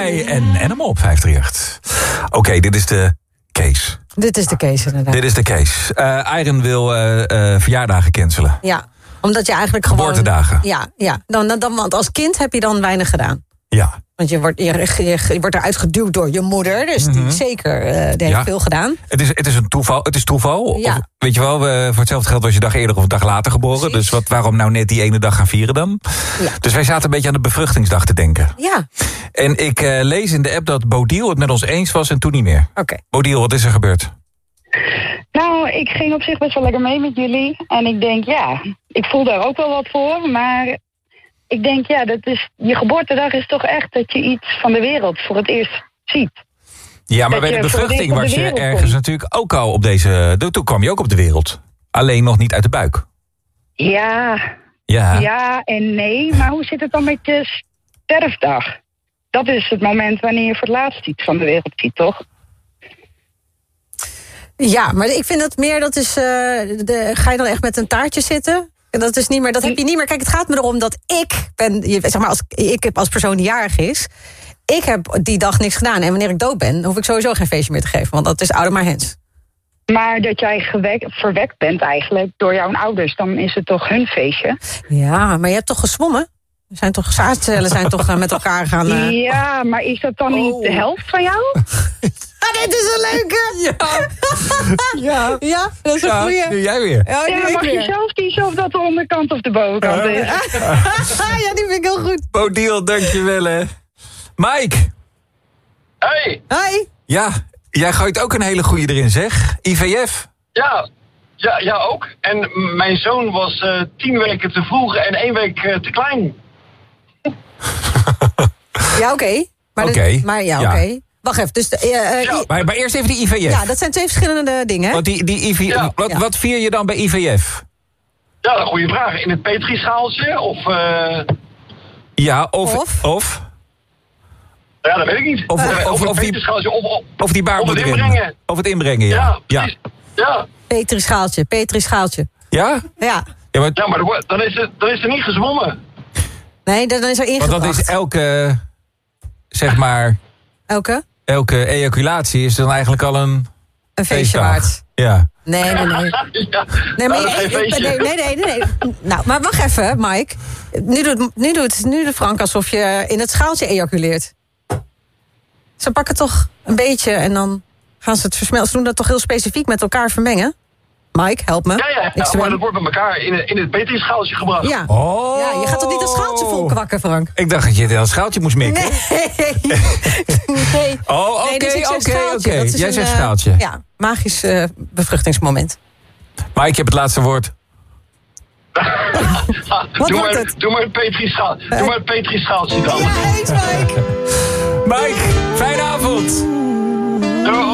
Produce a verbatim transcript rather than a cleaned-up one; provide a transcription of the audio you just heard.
bij N Animal op vijf drie acht. Oké, okay, dit is de case. Dit is de case, inderdaad. Dit is de case. Uh, Iron wil uh, uh, verjaardagen cancelen. Ja, omdat je eigenlijk gewoon... Geboortedagen. Ja, ja. Dan, dan, dan, want als kind heb je dan weinig gedaan. Ja. Want je wordt, je, je, je wordt eruit geduwd door je moeder. Dus die mm-hmm. zeker, uh, die heeft ja. veel gedaan. Het is, het is een toeval. Het is toeval. Ja. Of, weet je wel, uh, voor hetzelfde geld was je dag eerder of een dag later geboren. Precies. Dus wat, waarom nou net die ene dag gaan vieren dan? Ja. Dus wij zaten een beetje aan de bevruchtingsdag te denken. Ja. En ik uh, lees in de app dat Bodil het met ons eens was en toen niet meer. Oké. Okay. Bodil, wat is er gebeurd? Nou, ik ging op zich best wel lekker mee met jullie. En ik denk, ja, ik voel daar ook wel wat voor. Maar ik denk, ja, dat is, je geboortedag is toch echt dat je iets van de wereld voor het eerst ziet. Ja, maar dat bij de bevruchting de was je ergens komt. natuurlijk ook al op deze... Toen kwam je ook op de wereld. Alleen nog niet uit de buik. Ja, ja, ja en nee. Maar hoe zit het dan met je sterfdag? Dat is het moment wanneer je voor het laatst iets van de wereld ziet, toch? Ja, maar ik vind dat meer, dat is, uh, de, ga je dan echt met een taartje zitten? Dat is niet meer, dat heb je niet meer. Kijk, het gaat me erom dat ik ben, zeg maar, als ik heb als persoon die jarig is, ik heb die dag niks gedaan. En wanneer ik dood ben, hoef ik sowieso geen feestje meer te geven, want dat is ouder maar hens. Maar dat jij gewek, verwekt bent eigenlijk door jouw ouders, dan is het toch hun feestje? Ja, maar je hebt toch gezwommen? Er zijn toch zaadcellen zijn toch uh, met elkaar gaan... Uh... Ja, maar is dat dan oh. niet de helft van jou? Ah, dit is een leuke! Ja, ja. ja dat is een ja, goeie. Nu jij weer. Ja, ja mag je zelf kiezen of dat de onderkant of de bovenkant is? Ja, die vind ik heel goed. Bodil, dankjewel hè. Mike. Hey. Hoi. Ja, jij gooit ook een hele goeie erin zeg. I V F. Ja, ja, ja ook. En mijn zoon was uh, tien weken te vroeg en één week uh, te klein. Ja, oké. Okay. Maar, okay. maar ja, oké. Okay. Wacht even. Dus, uh, uh, ja. maar, maar eerst even die I V F. Ja, dat zijn twee verschillende dingen. Hè? Want die, die I V F, ja. wat, ja. wat vier je dan bij I V F? Ja, een goede vraag. In het petrischaaltje of... Uh... Ja, of... Of? of? Ja, dat weet ik niet. Of, uh, of, of, of, die, of, of, of die baarmoeder of het inbrengen. Of het inbrengen, ja. Ja, precies. Ja. ja. Petrischaaltje, petrischaaltje. Ja? Ja. Ja, maar, ja, maar dan is, er, dan is er niet gezwommen. Nee, dan is er ingebracht. Want dat is elke... Zeg maar... Elke? Elke ejaculatie is dan eigenlijk al een... Een feestje waard. Ja. Nee, nee, nee. ja, nee, maar je, nee, nee, nee, nee, nee. Nou, maar wacht even, Mike. Nu doet, nu doet, nu doet Frank alsof je in het schaaltje ejaculeert. Ze pakken toch een beetje en dan gaan ze het versmelten. Ze doen dat toch heel specifiek met elkaar vermengen? Mike, help me. Ja, ja, ja maar dat wordt met elkaar in, in het petrischaaltje gebracht. Ja. Oh. Ja, je gaat toch niet dat schaaltje vol kwakken, Frank? Ik dacht dat je het in dat schaaltje moest mikken. Nee. nee. Oh, oké, nee, oké, oké. Jij een, zegt schaaltje. Uh, ja, magisch uh, bevruchtingsmoment. Maar ik heb het laatste woord. Wat doe, wordt maar, het? doe maar het petrischaaltje. Doe maar het petrischaaltje dan. Ja, eens, Mike. Mike, fijne avond. Doei.